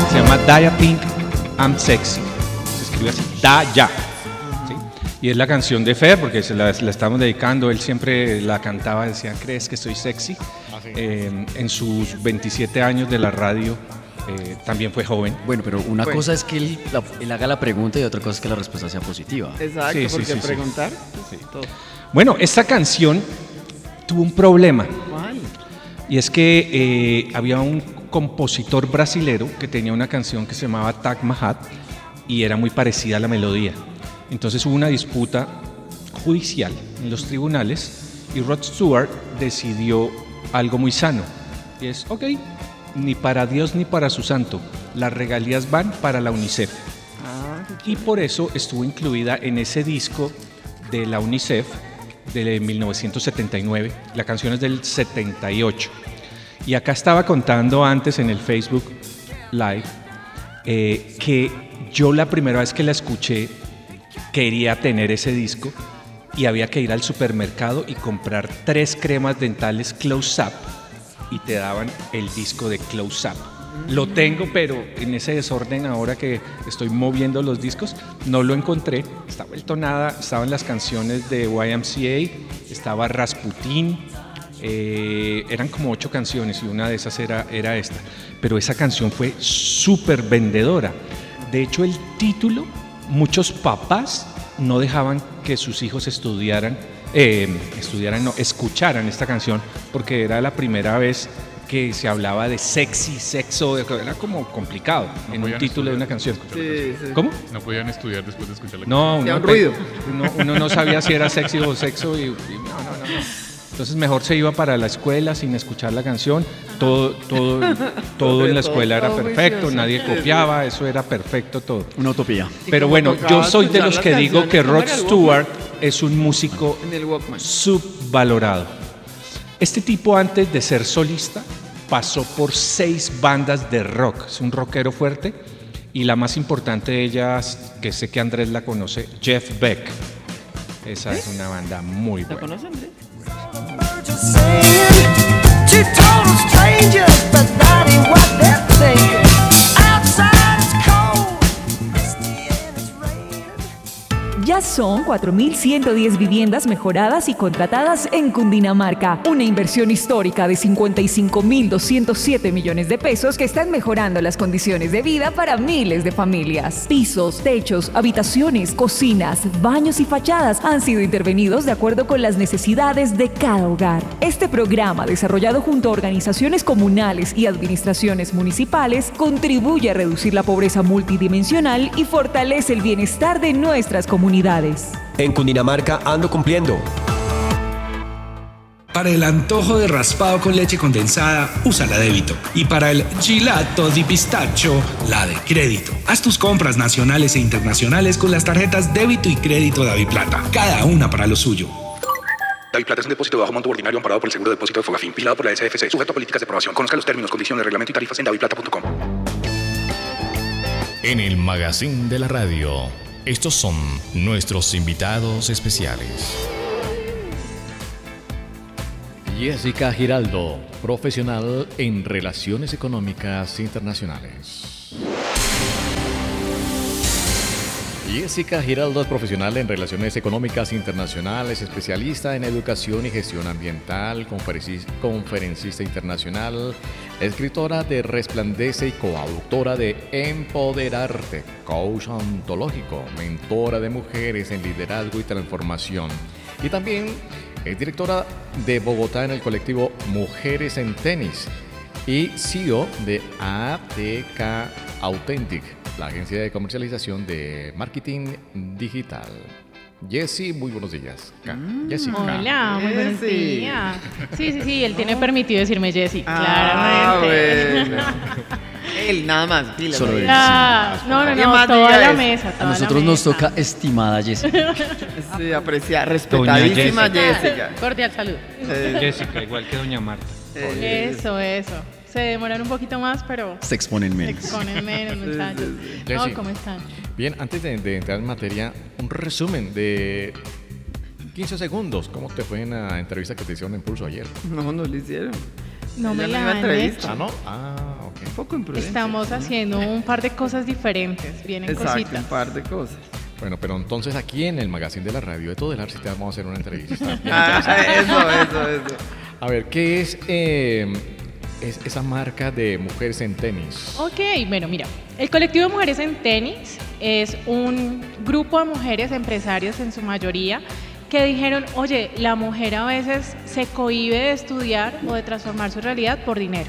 Se llama Daya Pink, I'm Sexy. Se escribe así, Daya. ¿Sí? Y es la canción de Fer, porque se la estamos dedicando. Él siempre la cantaba, decía, ¿crees que soy sexy? Sí. En sus 27 años de la radio, también fue joven. Bueno, pero una cosa es que él haga la pregunta y otra cosa es que la respuesta sea positiva. Exacto, Sí, porque sí. preguntar. Sí. Todo. Bueno, esta canción tuvo un problema. ¿Cuál? Y es que había un compositor brasilero que tenía una canción que se llamaba Taj Mahal y era muy parecida a la melodía. Entonces hubo una disputa judicial en los tribunales y Rod Stewart decidió algo muy sano. Y es, ok, ni para Dios ni para su santo, las regalías van para la UNICEF. Y por eso estuvo incluida en ese disco de la UNICEF de 1979. La canción es del 78. Y acá estaba contando antes en el Facebook Live que yo la primera vez que la escuché quería tener ese disco y había que ir al supermercado y comprar 3 cremas dentales Close Up y te daban el disco de Close Up. Lo tengo, pero en ese desorden ahora que estoy moviendo los discos, no lo encontré. Está vuelto nada, estaban las canciones de YMCA, estaba Rasputin, eran como 8 canciones y una de esas era esta. Pero esa canción fue súper vendedora. De hecho, el título, muchos papás no dejaban que sus hijos escucharan esta canción porque era la primera vez que se hablaba de sexo, era como complicado en un título de una canción. Sí. ¿Cómo? No podían estudiar después de escuchar la No, Hacía un ruido. uno no sabía si era sexy o sexo y no. Entonces mejor se iba para la escuela sin escuchar la canción. Todo en la escuela era todo perfecto, juicioso. nadie copiaba, eso era perfecto todo. Una utopía. Pero como bueno, tocaba yo soy de escuchar los las que digo que canciones, Rod ¿cómo era el Stewart es un músico En el Walkman. subvalorado. Este tipo, antes de ser solista, pasó por 6 bandas de rock. Es un rockero fuerte y la más importante de ellas, que sé que Andrés la conoce, Jeff Beck. Esa es una banda muy ¿La buena. conocen, Andrés? To total strangers, but that ain't what they're thinking. Outside it's cold, misty and it's raining. Ya son 4.110 viviendas mejoradas y contratadas en Cundinamarca. Una inversión histórica de 55.207 millones de pesos que están mejorando las condiciones de vida para miles de familias. Pisos, techos, habitaciones, cocinas, baños y fachadas han sido intervenidos de acuerdo con las necesidades de cada hogar. Este programa, desarrollado junto a organizaciones comunales y administraciones municipales, contribuye a reducir la pobreza multidimensional y fortalece el bienestar de nuestras comunidades. En Cundinamarca ando cumpliendo. Para el antojo de raspado con leche condensada, usa la débito. Y para el gelato di pistacho, la de crédito. Haz tus compras nacionales e internacionales con las tarjetas débito y crédito DaviPlata. Cada una para lo suyo. DaviPlata es un depósito de bajo monto ordinario amparado por el Seguro de Depósito de Fogafín, vigilado por la SFC, sujeto a políticas de aprobación. Conozca los términos, condiciones, reglamento y tarifas en daviplata.com. En el Magazine de la Radio, estos son nuestros invitados especiales. Jessica Giraldo, profesional en Relaciones Económicas Internacionales. Jessica Giraldo es profesional en Relaciones Económicas Internacionales, especialista en Educación y Gestión Ambiental, conferencista internacional, escritora de Resplandece y coautora de Empoderarte, coach ontológico, mentora de mujeres en liderazgo y transformación. Y también es directora de Bogotá en el colectivo Mujeres en Tenis y CEO de ATK Authentic, la agencia de comercialización de marketing digital. Jessy, muy buenos días. Jessica. Hola, muy buenos Jessy. días. Sí, él tiene permitido decirme Jessy, Ah, claramente. bueno. Él, nada más. Dile, Solo él. No, Alguien más toda diga la eso. mesa. A toda nosotros la nos mesa. toca estimada Jessica. Sí, apreciada, respetadísima Jessica. Cordial salud. Jessica, igual que Doña Marta. Eso. Se demoran un poquito más, pero Se exponen se menos. exponen menos, muchachos. Jessy. No, ¿cómo están? Bien, antes de entrar en materia, un resumen de 15 segundos. ¿Cómo te fue en la entrevista que te hicieron en Pulso ayer? No lo hicieron. No me Ella la iba a han entrevista. hecho. ¿Ah, no? Ah, ok. Un poco imprudente. Estamos haciendo un par de cosas diferentes. Vienen Exacto, cositas. un par de cosas. Bueno, pero entonces aquí en el magazine de la radio de Todelar sí te vamos a hacer una entrevista. Está bien Ah, interesante. eso. A ver, ¿qué es esa marca de mujeres en tenis? Ok, bueno, mira, el colectivo Mujeres en Tenis es un grupo de mujeres empresarias en su mayoría que dijeron, oye, la mujer a veces se cohíbe de estudiar o de transformar su realidad por dinero.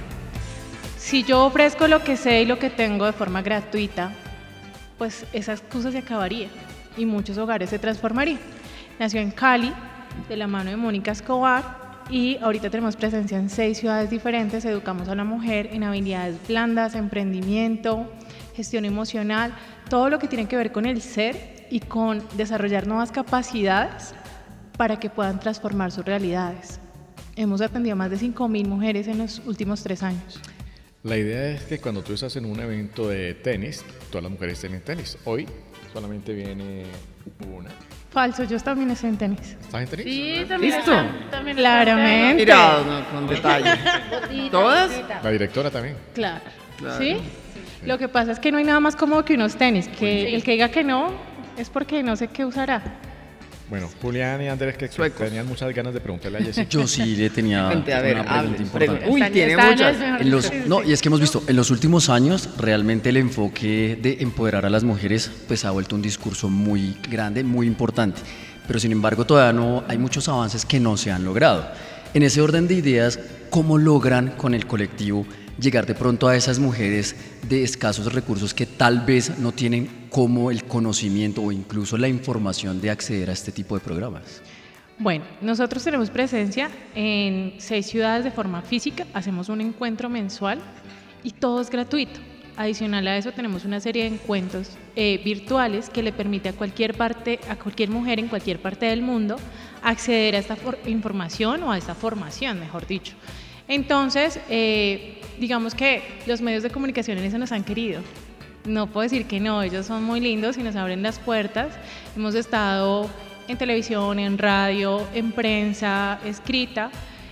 Si yo ofrezco lo que sé y lo que tengo de forma gratuita, pues esa excusa se acabaría y muchos hogares se transformarían. Nació en Cali, de la mano de Mónica Escobar, y ahorita tenemos presencia en 6 ciudades diferentes. Educamos a la mujer en habilidades blandas, emprendimiento, gestión emocional, todo lo que tiene que ver con el ser y con desarrollar nuevas capacidades para que puedan transformar sus realidades. Hemos atendido a más de 5.000 mujeres en los últimos 3 años. La idea es que cuando tú estás en un evento de tenis, todas las mujeres tienen tenis. Hoy solamente viene una. Falso, yo también estoy en tenis. ¿Estás en tenis? Sí, también ¿Listo? También claramente. Mirado, no, con detalle. ¿Todas? La directora también. Claro. Claro. ¿Sí? Lo que pasa es que no hay nada más cómodo que unos tenis. Que el que diga que no es porque no sé qué usará. Bueno, Julián y Andrés, que tenían muchas ganas de preguntarle a Jessica. Yo sí le tenía Vente, a ver, una pregunta importante. Uy, tiene muchas. No, y es que hemos visto, en los últimos años, realmente el enfoque de empoderar a las mujeres pues ha vuelto un discurso muy grande, muy importante. Pero sin embargo, todavía no hay muchos avances que no se han logrado. En ese orden de ideas, ¿cómo logran con el colectivo llegar de pronto a esas mujeres de escasos recursos que tal vez no tienen como el conocimiento o incluso la información de acceder a este tipo de programas? Bueno, nosotros tenemos presencia en 6 ciudades de forma física, hacemos un encuentro mensual y todo es gratuito. Adicional a eso tenemos una serie de encuentros virtuales que le permite a cualquier mujer en cualquier parte del mundo acceder a esta información o a esta formación, mejor dicho. Entonces, digamos que los medios de comunicación en eso nos han querido. No puedo decir que no, ellos son muy lindos y nos abren las puertas. Hemos estado en televisión, en radio, en prensa escrita,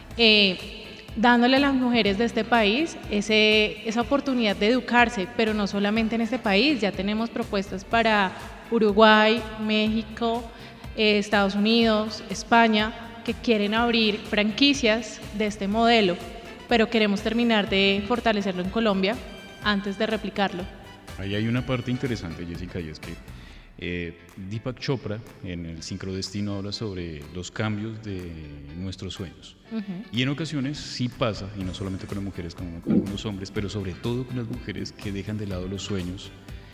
dándole a las mujeres de este país esa oportunidad de educarse, pero no solamente en este país, ya tenemos propuestas para Uruguay, México, Estados Unidos, España, que quieren abrir franquicias de este modelo, pero queremos terminar de fortalecerlo en Colombia antes de replicarlo. Ahí hay una parte interesante, Jessica, y es que Deepak Chopra en el Sincrodestino habla sobre los cambios de nuestros sueños. Y en ocasiones sí pasa, y no solamente con las mujeres, con algunos hombres, pero sobre todo con las mujeres que dejan de lado los sueños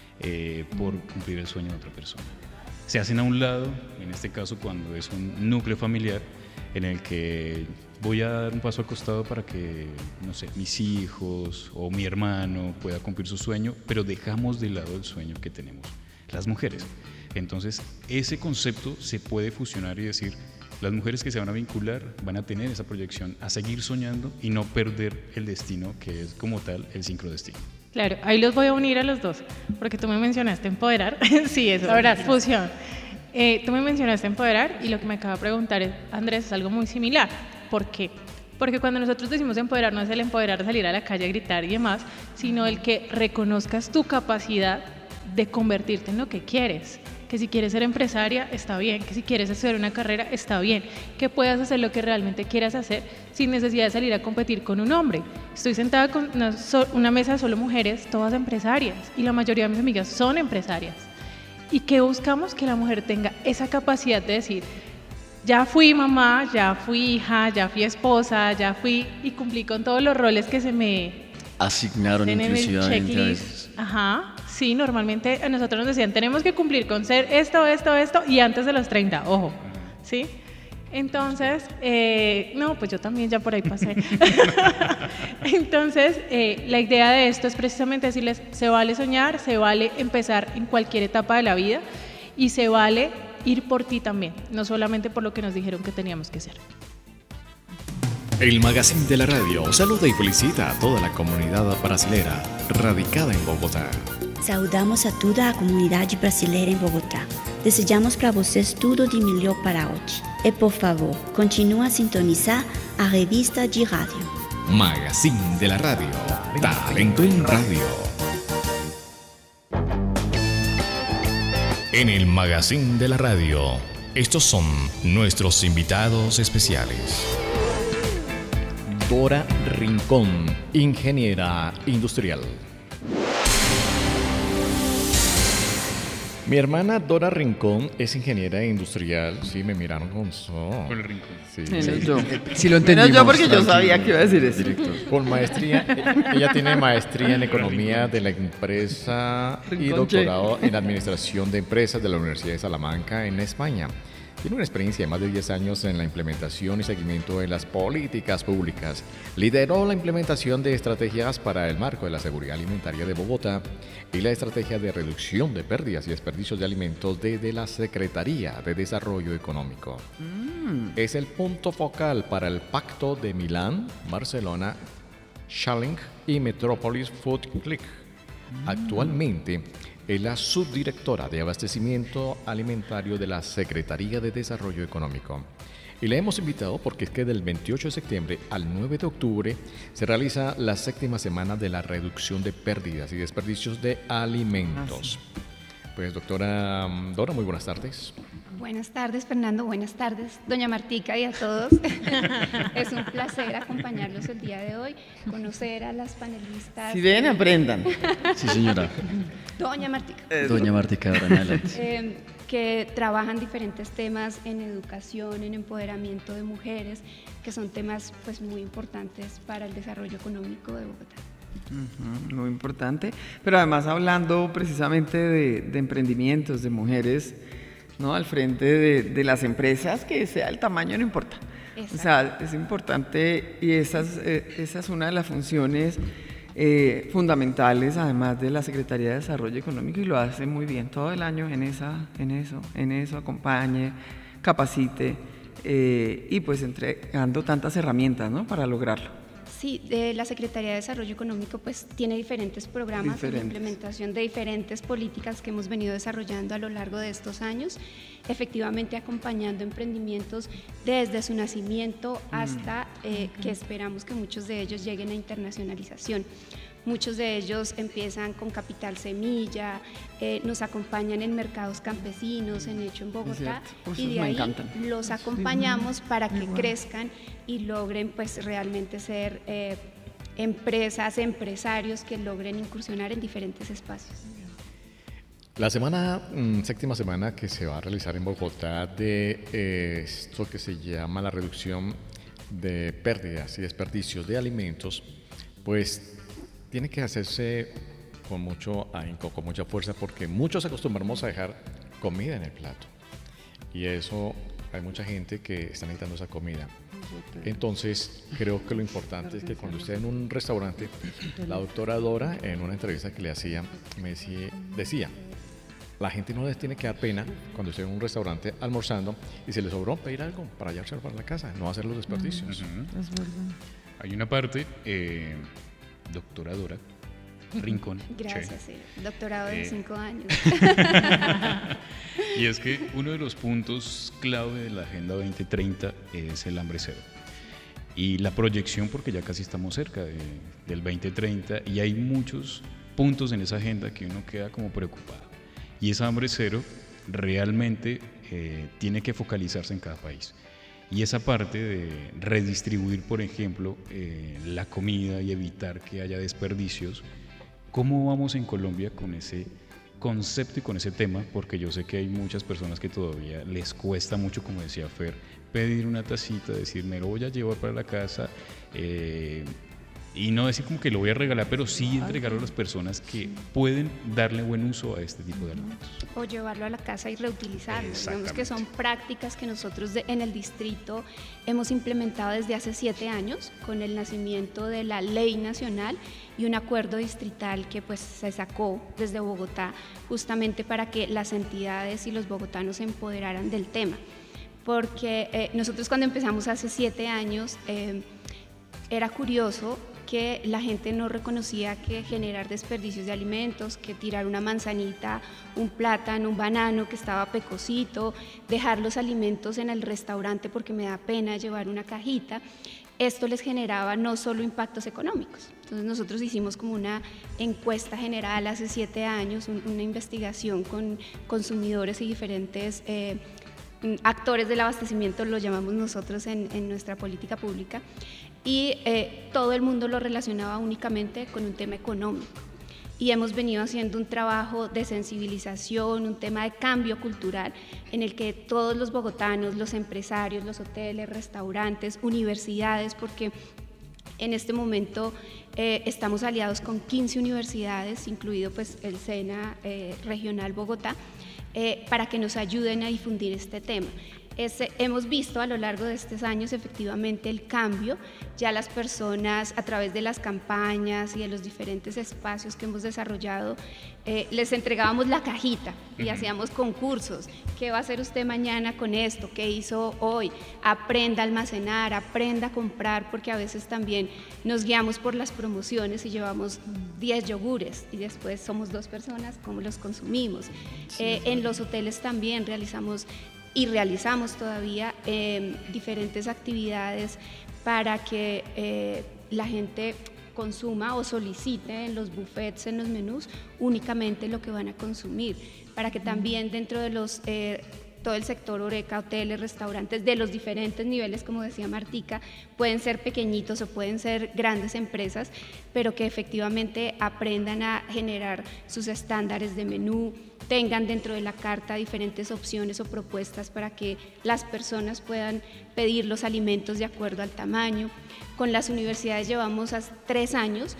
por cumplir el sueño de otra persona. Se hacen a un lado, en este caso cuando es un núcleo familiar, en el que voy a dar un paso al costado para que, no sé, mis hijos o mi hermano pueda cumplir su sueño, pero dejamos de lado el sueño que tenemos las mujeres. Entonces, ese concepto se puede fusionar y decir, las mujeres que se van a vincular van a tener esa proyección a seguir soñando y no perder el destino que es como tal el sincrodestino. Claro, ahí los voy a unir a los dos, porque tú me mencionaste empoderar, sí, eso, fusión. Tú me mencionaste empoderar y lo que me acaba de preguntar es, Andrés, es algo muy similar. ¿Por qué? Porque cuando nosotros decimos empoderar, no es el empoderar de salir a la calle a gritar y demás, sino el que reconozcas tu capacidad de convertirte en lo que quieres. Que si quieres ser empresaria, está bien. Que si quieres estudiar una carrera, está bien. Que puedas hacer lo que realmente quieras hacer sin necesidad de salir a competir con un hombre. Estoy sentada con una mesa de solo mujeres, todas empresarias, y la mayoría de mis amigas son empresarias. ¿Y qué buscamos? Que la mujer tenga esa capacidad de decir, ya fui mamá, ya fui hija, ya fui esposa, ya fui y cumplí con todos los roles que se me asignaron inclusivamente a veces. Ajá, sí, normalmente a nosotros nos decían, tenemos que cumplir con ser esto, y antes de los 30, ojo, ¿sí? Entonces, no, pues yo también ya por ahí pasé. Entonces, la idea de esto es precisamente decirles, se vale soñar, se vale empezar en cualquier etapa de la vida y se vale ir por ti también, no solamente por lo que nos dijeron que teníamos que ser. El Magazine de la Radio saluda y felicita a toda la comunidad brasileña radicada en Bogotá. Saudamos a toda a comunidade brasileira em Bogotá. Desejamos para vocês tudo de melhor para hoje. E por favor, continue a sintonizar a revista de rádio. Magazine de la Radio. Talento en Radio. En el Magazine de la Radio, estos son nuestros invitados especiales. Dora Rincón, ingeniera industrial. Mi hermana Dora Rincón es ingeniera industrial. Sí, me miraron con Con el rincón. Sí, Yo. Sí lo entendimos. Yo porque yo sabía que iba a decir eso. Con maestría, ella tiene maestría en economía de la empresa y Rincón doctorado en administración de empresas de la Universidad de Salamanca en España. Tiene una experiencia de más de 10 años en la implementación y seguimiento de las políticas públicas. Lideró la implementación de estrategias para el marco de la seguridad alimentaria de Bogotá y la estrategia de reducción de pérdidas y desperdicios de alimentos desde la Secretaría de Desarrollo Económico. Es el punto focal para el Pacto de Milán, Barcelona, Schalling y Metropolis Food Click. Actualmente es la subdirectora de abastecimiento alimentario de la Secretaría de Desarrollo Económico. Y la hemos invitado porque es que del 28 de septiembre al 9 de octubre se realiza la 7ª semana de la reducción de pérdidas y desperdicios de alimentos. Pues doctora Dora, muy buenas tardes. Buenas tardes, Fernando. Buenas tardes, doña Martica, y a todos. Es un placer acompañarlos el día de hoy, conocer a las panelistas. Si ven, aprendan. Sí, señora. Doña Martica. Doña Martica, ahora en adelante. Que trabajan diferentes temas en educación, en empoderamiento de mujeres, que son temas pues muy importantes para el desarrollo económico de Bogotá. Muy importante, pero además hablando precisamente de emprendimientos, de mujeres, ¿no? Al frente de las empresas, que sea el tamaño no importa. Exacto. O sea, es importante y esa es una de las funciones fundamentales, además de la Secretaría de Desarrollo Económico, y lo hace muy bien todo el año en eso, acompañe, capacite y pues entregando tantas herramientas, ¿no? Para lograrlo. Sí, la Secretaría de Desarrollo Económico pues tiene diferentes programas de implementación de diferentes políticas que hemos venido desarrollando a lo largo de estos años, efectivamente acompañando emprendimientos desde su nacimiento hasta que esperamos que muchos de ellos lleguen a internacionalización. Muchos de ellos empiezan con capital semilla, nos acompañan en mercados campesinos, en Hecho en Bogotá, y de ahí los acompañamos para que crezcan y logren pues realmente ser empresas, empresarios que logren incursionar en diferentes espacios. La séptima semana que se va a realizar en Bogotá de esto que se llama la reducción de pérdidas y desperdicios de alimentos, pues tiene que hacerse con mucho ahínco, con mucha fuerza, porque muchos acostumbramos a dejar comida en el plato. Y eso, hay mucha gente que está necesitando esa comida. Entonces, creo que lo importante es que cuando esté en un restaurante, la doctora Dora, en una entrevista que le hacía, me decía, la gente no les tiene que dar pena cuando esté en un restaurante almorzando y se les sobró pedir algo para llevarse para la casa, no hacer los desperdicios. Es verdad. Hay una parte... doctora Dora Rincón. Gracias, sí. Doctorado de 5 años. Y es que uno de los puntos clave de la Agenda 2030 es el hambre cero. Y la proyección, porque ya casi estamos cerca del 2030 y hay muchos puntos en esa agenda que uno queda como preocupado. Y esa hambre cero realmente tiene que focalizarse en cada país. Y esa parte de redistribuir, por ejemplo, la comida y evitar que haya desperdicios, ¿cómo vamos en Colombia con ese concepto y con ese tema? Porque yo sé que hay muchas personas que todavía les cuesta mucho, como decía Fer, pedir una tacita, decir, me lo voy a llevar para la casa, y no decir como que lo voy a regalar, pero sí entregarlo a las personas que pueden darle buen uso a este tipo de alimentos. O llevarlo a la casa y reutilizarlo. Digamos que son prácticas que nosotros en el distrito hemos implementado desde hace 7 años con el nacimiento de la ley nacional y un acuerdo distrital que pues se sacó desde Bogotá justamente para que las entidades y los bogotanos se empoderaran del tema. Porque nosotros cuando empezamos hace 7 años era curioso que la gente no reconocía que generar desperdicios de alimentos, que tirar una manzanita, un plátano, un banano que estaba pecosito, dejar los alimentos en el restaurante porque me da pena llevar una cajita, esto les generaba no solo impactos económicos. Entonces nosotros hicimos como una encuesta general hace 7 años, una investigación con consumidores y diferentes actores del abastecimiento, lo llamamos nosotros en nuestra política pública, y todo el mundo lo relacionaba únicamente con un tema económico. Y hemos venido haciendo un trabajo de sensibilización, un tema de cambio cultural, en el que todos los bogotanos, los empresarios, los hoteles, restaurantes, universidades, porque en este momento estamos aliados con 15 universidades, incluido pues el SENA Regional Bogotá, para que nos ayuden a difundir este tema. Hemos visto a lo largo de estos años efectivamente el cambio, ya las personas a través de las campañas y de los diferentes espacios que hemos desarrollado, les entregábamos la cajita y hacíamos concursos. ¿Qué va a hacer usted mañana con esto? ¿Qué hizo hoy? Aprenda a almacenar, aprenda a comprar, porque a veces también nos guiamos por las promociones y llevamos 10 yogures y después somos 2 personas, ¿cómo los consumimos? En los hoteles también realizamos todavía diferentes actividades para que la gente consuma o solicite en los buffets, en los menús, únicamente lo que van a consumir, para que también dentro de los todo el sector Horeca, hoteles, restaurantes de los diferentes niveles, como decía Martica, pueden ser pequeñitos o pueden ser grandes empresas, pero que efectivamente aprendan a generar sus estándares de menú, tengan dentro de la carta diferentes opciones o propuestas para que las personas puedan pedir los alimentos de acuerdo al tamaño. Con las universidades llevamos 3 años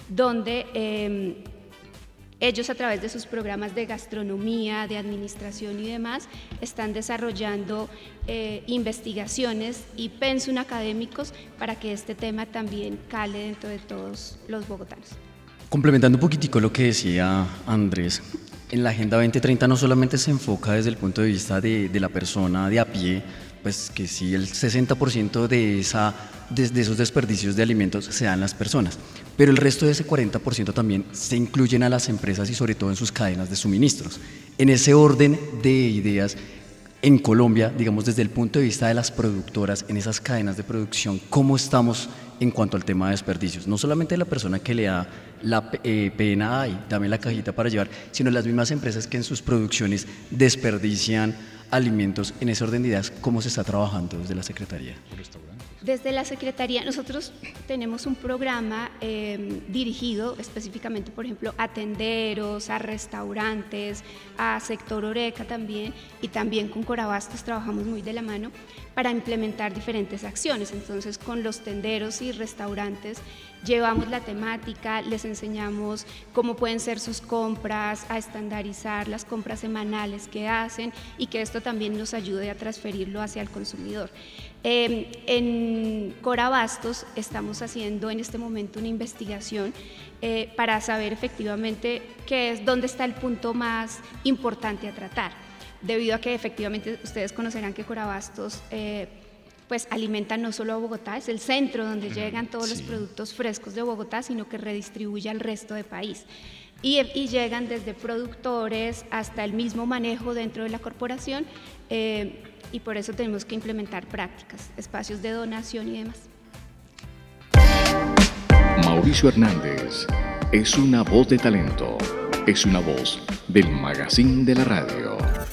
donde ellos a través de sus programas de gastronomía, de administración y demás, están desarrollando investigaciones y pensum académicos para que este tema también cale dentro de todos los bogotanos. Complementando un poquitico lo que decía Andrés, en la Agenda 2030 no solamente se enfoca desde el punto de vista de la persona de a pie, pues que sí, el 60% de esos desperdicios de alimentos se dan las personas, pero el resto de ese 40% también se incluyen a las empresas y sobre todo en sus cadenas de suministros. En ese orden de ideas, en Colombia, digamos desde el punto de vista de las productoras, en esas cadenas de producción, ¿cómo estamos en cuanto al tema de desperdicios? No solamente la persona que le da la pena, ay, dame la cajita para llevar, sino las mismas empresas que en sus producciones desperdician alimentos. En ese orden de ideas, ¿cómo se está trabajando desde la Secretaría? Desde la Secretaría nosotros tenemos un programa dirigido específicamente, por ejemplo, a tenderos, a restaurantes, a sector Horeca también, y también con Corabastos trabajamos muy de la mano para implementar diferentes acciones. Entonces, con los tenderos y restaurantes llevamos la temática, les enseñamos cómo pueden ser sus compras, a estandarizar las compras semanales que hacen y que esto también nos ayude a transferirlo hacia el consumidor. En Corabastos estamos haciendo en este momento una investigación para saber efectivamente dónde está el punto más importante a tratar, debido a que efectivamente ustedes conocerán que Corabastos pues alimenta no solo a Bogotá, es el centro donde llegan todos los productos frescos de Bogotá, sino que redistribuye al resto del país. Y llegan desde productores hasta el mismo manejo dentro de la corporación, y por eso tenemos que implementar prácticas, espacios de donación y demás. Mauricio Hernández es una voz de talento, es una voz del magazine de la radio.